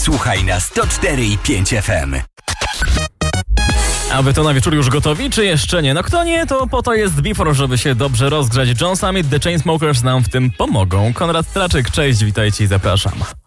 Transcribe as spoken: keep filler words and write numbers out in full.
Słuchaj na sto cztery i pięć F M. A wy to na wieczór już gotowi, czy jeszcze nie? No kto nie, to po to jest Before, żeby się dobrze rozgrzać. John Summit, The Chainsmokers nam w tym pomogą. Konrad Straczyk, cześć, witajcie i zapraszam.